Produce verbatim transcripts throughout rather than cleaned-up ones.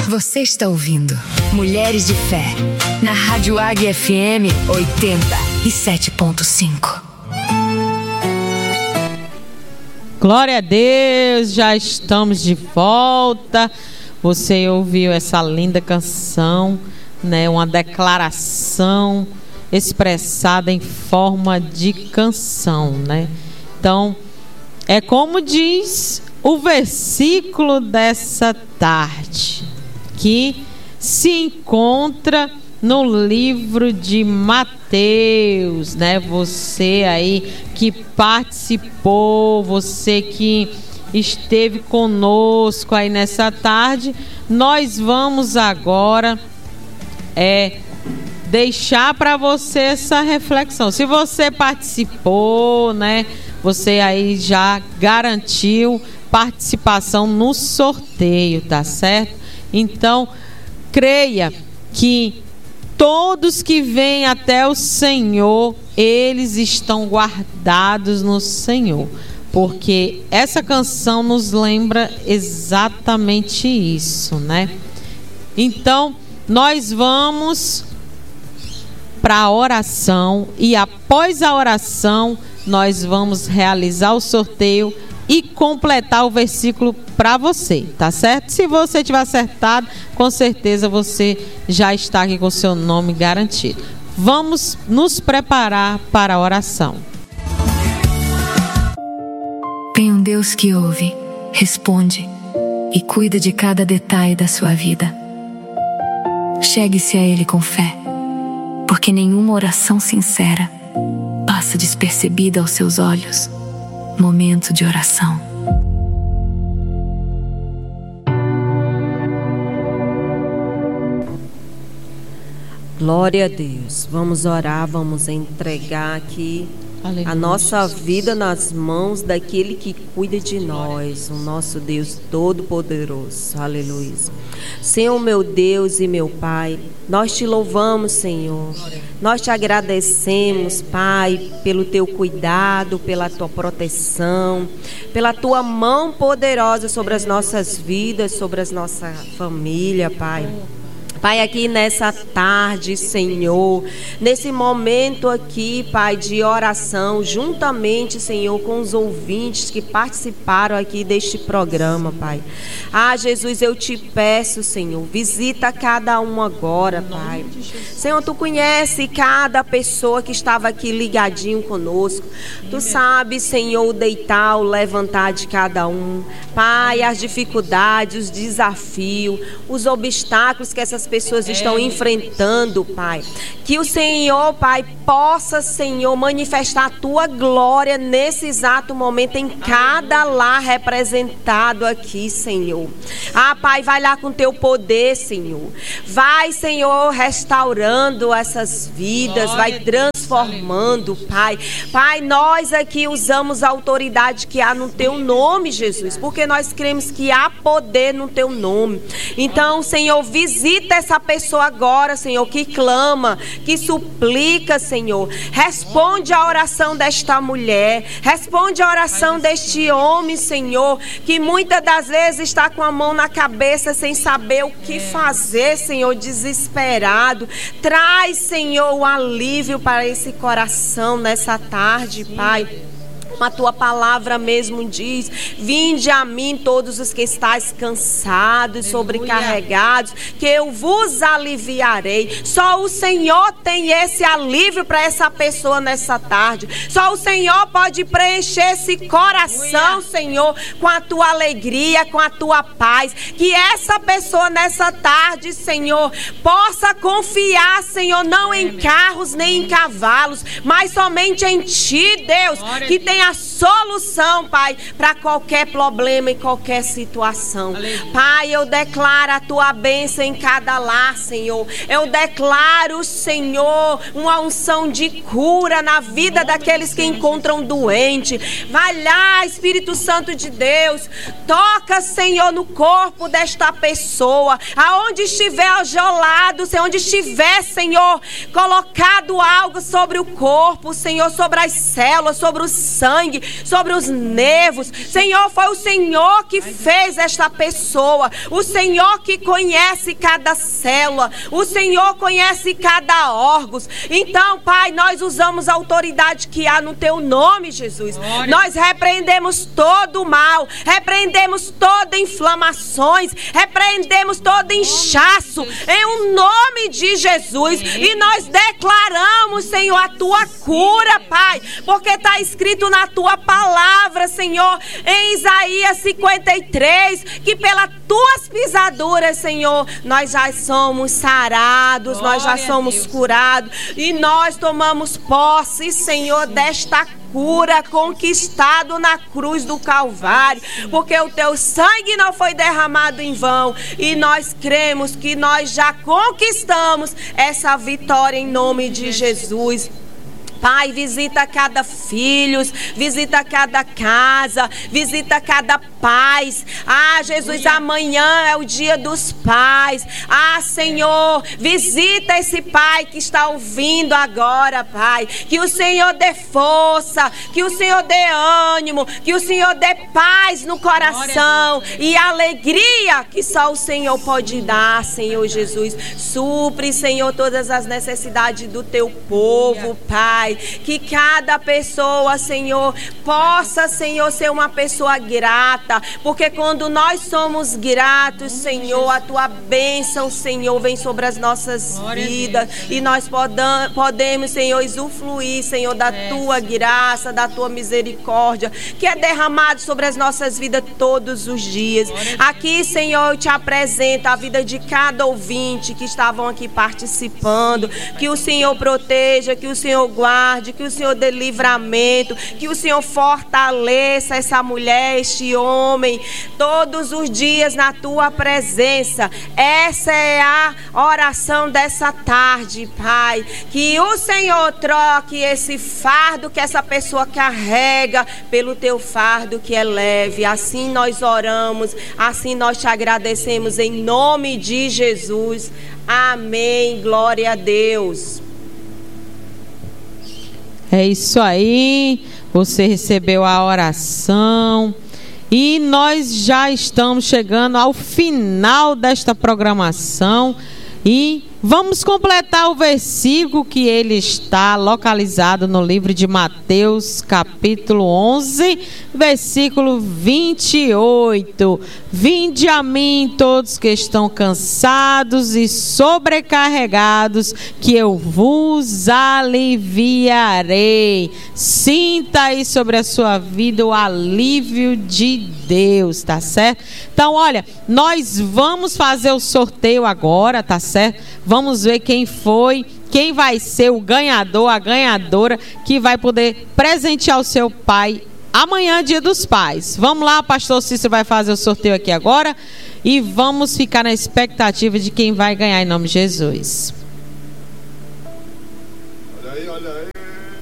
Você está ouvindo Mulheres de Fé, na Rádio Águia F M oitenta e sete ponto cinco. Glória a Deus, já estamos de volta. Você ouviu essa linda canção, né? Uma declaração expressada em forma de canção, né? Então, é como diz o versículo dessa tarde, que se encontra no livro de Mateus, né? Você aí que participou, você que esteve conosco aí nessa tarde, nós vamos agora é, deixar para você essa reflexão. Se você participou, né? Você aí já garantiu participação no sorteio, tá certo? Então, creia que todos que vêm até o Senhor, eles estão guardados no Senhor. Porque essa canção nos lembra exatamente isso, né? Então, nós vamos para a oração e após a oração, nós vamos realizar o sorteio e completar o versículo para você, tá certo? Se você tiver acertado, com certeza você já está aqui com o seu nome garantido. Vamos nos preparar para a oração. Tem um Deus que ouve, responde e cuida de cada detalhe da sua vida. Chegue-se a Ele com fé, porque nenhuma oração sincera passa despercebida aos seus olhos. Momento de oração. Glória a Deus. Vamos orar, vamos entregar aqui Aleluia. A nossa vida nas mãos daquele que cuida de nós, o nosso Deus Todo-Poderoso. Aleluia. Senhor, meu Deus e meu Pai, nós te louvamos, Senhor. Nós te agradecemos, Pai, pelo teu cuidado, pela tua proteção, pela tua mão poderosa sobre as nossas vidas, sobre a nossa família, Pai. Pai, aqui nessa tarde, Senhor, nesse momento aqui, Pai, de oração, juntamente, Senhor, com os ouvintes que participaram aqui deste programa, Pai. Ah, Jesus, eu te peço, Senhor, visita cada um agora, Pai. Senhor, tu conhece cada pessoa que estava aqui ligadinho conosco. Tu sabes, Senhor, o deitar, o levantar de cada um. Pai, as dificuldades, os desafios, os obstáculos que essas pessoas estão enfrentando, Pai. Que o Senhor, Pai, possa, Senhor, manifestar a tua glória nesse exato momento em cada lar representado aqui, Senhor. Ah, Pai, vai lá com teu poder, Senhor. Vai, Senhor, restaurando essas vidas, vai transformando, Pai. Pai, nós aqui usamos a autoridade que há no teu nome, Jesus, porque nós cremos que há poder no teu nome. Então, Senhor, visita essa pessoa agora, Senhor, que clama, que suplica, Senhor. Responde a oração desta mulher, responde a oração deste homem, Senhor, que muitas das vezes está com a mão na cabeça sem saber o que fazer, Senhor, desesperado. Traz, Senhor, o alívio para esse coração nessa tarde, Pai. A tua palavra mesmo diz: vinde a mim todos os que estáis cansados, sobrecarregados, que eu vos aliviarei. Só o Senhor tem esse alívio para essa pessoa nessa tarde. Só o Senhor pode preencher esse coração, Senhor, com a tua alegria, com a tua paz. Que essa pessoa nessa tarde, Senhor, possa confiar, Senhor, não em carros nem em cavalos, mas somente em ti, Deus, que tem a solução, Pai, para qualquer problema e qualquer situação. Pai, eu declaro a tua bênção em cada lar, Senhor. Eu declaro, Senhor, uma unção de cura na vida daqueles que encontram doente. Vai lá, Espírito Santo de Deus, toca, Senhor, no corpo desta pessoa, aonde estiver algeolado, Senhor, onde estiver, Senhor, colocado algo sobre o corpo, Senhor, sobre as células, sobre o sangue. sangue, sobre os nervos. Senhor, foi o Senhor que fez esta pessoa. O Senhor que conhece cada célula. O Senhor conhece cada órgão. Então, Pai, nós usamos a autoridade que há no Teu nome, Jesus. Glória. Nós repreendemos todo o mal, repreendemos toda inflamações, repreendemos todo inchaço, em o nome de Jesus. E nós declaramos, Senhor, a Tua cura, Pai, porque está escrito na Tua palavra, Senhor, em Isaías cinquenta e três, que pelas Tuas pisaduras, Senhor, nós já somos sarados, glória, nós já somos curados, e nós tomamos posse, Senhor, desta cura conquistado na cruz do Calvário, porque o Teu sangue não foi derramado em vão, e nós cremos que nós já conquistamos essa vitória em nome de Jesus. Pai, visita cada filho, visita cada casa, visita cada pai. Ah, Jesus, amanhã é o dia dos pais. Ah, Senhor, visita esse pai que está ouvindo agora, Pai. Que o Senhor dê força, que o Senhor dê ânimo, que o Senhor dê paz no coração e alegria que só o Senhor pode dar, Senhor Jesus. Supre, Senhor, todas as necessidades do Teu povo, Pai. Que cada pessoa, Senhor, possa, Senhor, ser uma pessoa grata, porque quando nós somos gratos, Senhor, a Tua bênção, Senhor, vem sobre as nossas vidas, e nós podam, podemos, Senhor, usufruir, Senhor, da Tua graça, da Tua misericórdia, que é derramado sobre as nossas vidas todos os dias. Aqui, Senhor, eu te apresento a vida de cada ouvinte que estavam aqui participando, que o Senhor proteja, que o Senhor guarde, que o Senhor dê livramento, que o Senhor fortaleça essa mulher, este homem, todos os dias na Tua presença. Essa é a oração dessa tarde, Pai. Que o Senhor troque esse fardo que essa pessoa carrega pelo Teu fardo que é leve. Assim nós oramos, assim nós te agradecemos em nome de Jesus. Amém. Glória a Deus. É isso aí, você recebeu a oração e nós já estamos chegando ao final desta programação e vamos completar o versículo que ele está localizado no livro de Mateus, capítulo onze, versículo vinte e oito. Vinde a mim todos que estão cansados e sobrecarregados, que eu vos aliviarei. Sinta aí sobre a sua vida o alívio de Deus, tá certo? Então, olha, nós vamos fazer o sorteio agora, tá certo? Vamos ver quem foi, quem vai ser o ganhador, a ganhadora, que vai poder presentear o seu pai amanhã, dia dos pais. Vamos lá, pastor Cícero vai fazer o sorteio aqui agora e vamos ficar na expectativa de quem vai ganhar em nome de Jesus. Olha aí, olha aí.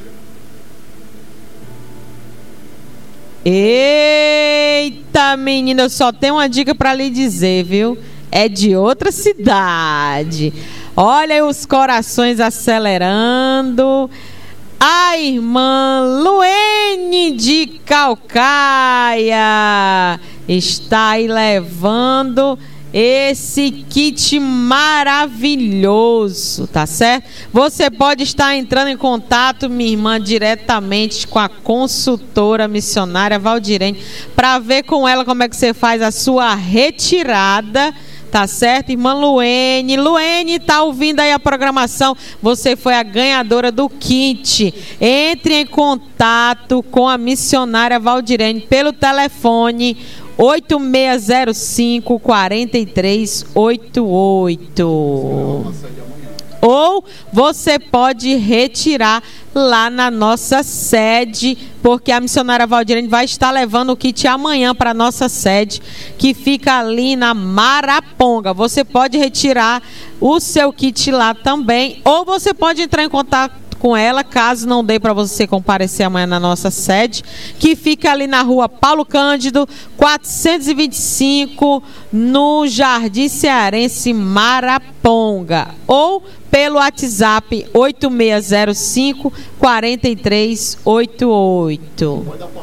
Eita, menina, eu só tenho uma dica para lhe dizer, viu? É de outra cidade. Olha aí os corações acelerando. A irmã Luene de Calcaia está aí levando esse kit maravilhoso, tá certo? Você pode estar entrando em contato, minha irmã, diretamente com a consultora missionária Valdirene, para ver com ela como é que você faz a sua retirada. Tá certo, irmã Luene? Luene, tá ouvindo aí a programação? Você foi a ganhadora do kit. Entre em contato com a missionária Valdirene pelo telefone oito seis zero cinco, quatro três oito oito. Ou você pode retirar lá na nossa sede, porque a missionária Valdirene vai estar levando o kit amanhã para a nossa sede, que fica ali na Maraponga. Você pode retirar o seu kit lá também, ou você pode entrar em contato junto com ela, caso não dê para você comparecer amanhã na nossa sede, que fica ali na rua Paulo Cândido, quatrocentos e vinte e cinco, no Jardim Cearense, Maraponga, ou pelo WhatsApp oito seis zero cinco, quatro três oito oito.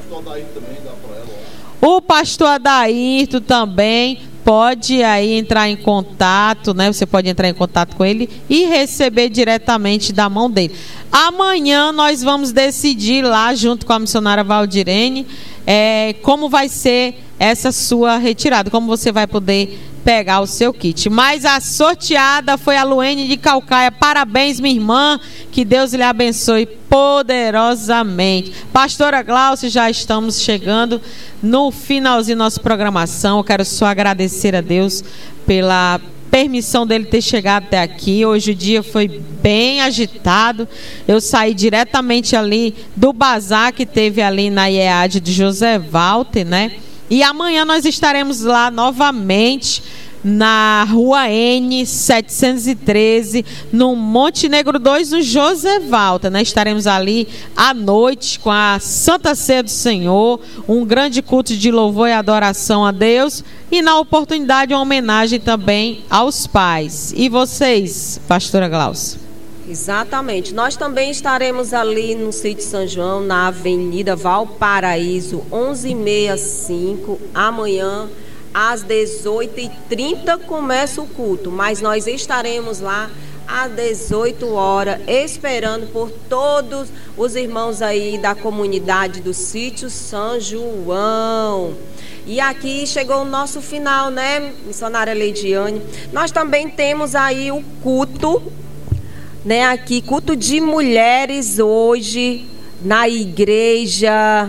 O pastor Adairto também pode aí entrar em contato, né? Você pode entrar em contato com ele e receber diretamente da mão dele. Amanhã nós vamos decidir lá, junto com a missionária Valdirene, é, como vai ser essa sua retirada, como você vai poder pegar o seu kit. Mas a sorteada foi a Luene de Calcaia. Parabéns, minha irmã, que Deus lhe abençoe poderosamente. Pastora Glaucia, já estamos chegando no finalzinho da nossa programação. Eu quero só agradecer a Deus pela permissão dele ter chegado até aqui. Hoje o dia foi bem agitado. Eu saí diretamente ali do bazar que teve ali na I E A D de José Walter, né? E amanhã nós estaremos lá novamente na Rua N setecentos e treze, no Monte Negro dois, no José Walter, né? Estaremos ali à noite com a Santa Ceia do Senhor, um grande culto de louvor e adoração a Deus, e na oportunidade uma homenagem também aos pais. E vocês, pastora Glaucia? Exatamente. Nós também estaremos ali no Sítio São João, na Avenida Valparaíso, onze sessenta e cinco, amanhã, às dezoito e trinta começa o culto, mas nós estaremos lá às dezoito horas, esperando por todos os irmãos aí da comunidade do Sítio São João. E aqui chegou o nosso final, né, missionária Leidiane? Nós também temos aí o culto, né, aqui, culto de mulheres hoje, na igreja...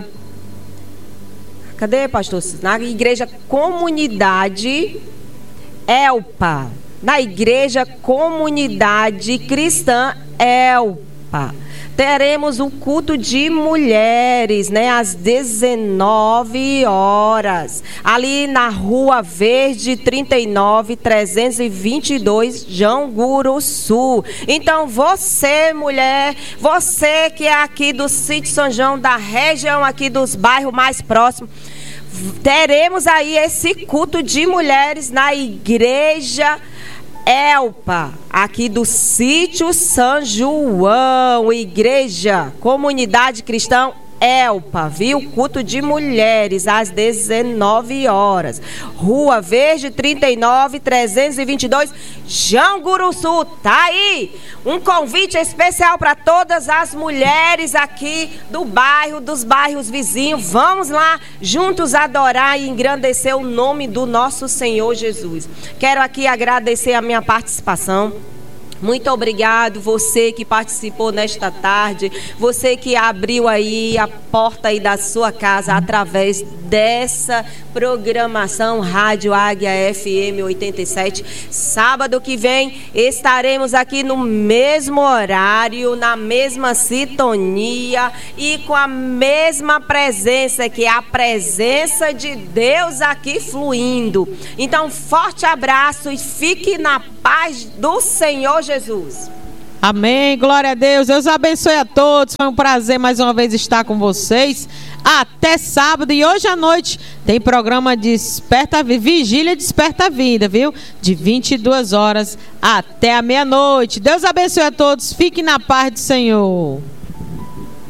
Cadê, pastor? Na igreja Comunidade Elpa. Na igreja Comunidade Cristã Elpa. Teremos um culto de mulheres, né? Às dezenove horas. Ali na Rua Verde, trinta e nove, trezentos e vinte e dois, Janguruçu. Então, você, mulher, você que é aqui do Sítio São João, da região aqui dos bairros mais próximos, teremos aí esse culto de mulheres na igreja Elpa, aqui do Sítio São João, igreja, comunidade cristã Elpa, viu? Culto de mulheres às dezenove horas. Rua Verde, trinta e nove, trezentos e vinte e dois, Janguruçu. Tá aí um convite especial para todas as mulheres aqui do bairro, dos bairros vizinhos. Vamos lá juntos adorar e engrandecer o nome do nosso Senhor Jesus. Quero aqui agradecer a minha participação. Muito obrigado, você que participou nesta tarde, você que abriu aí a porta aí da sua casa através dessa programação Rádio Águia F M oitenta e sete. Sábado que vem estaremos aqui no mesmo horário, na mesma sintonia e com a mesma presença, que é a presença de Deus aqui fluindo. Então, forte abraço e fique na paz do Senhor Jesus. Amém, glória a Deus. Deus abençoe a todos. Foi um prazer mais uma vez estar com vocês. Até sábado. E hoje à noite tem programa Desperta Vigília Desperta Vida, viu? De vinte e duas horas até a meia-noite. Deus abençoe a todos. Fiquem na paz do Senhor.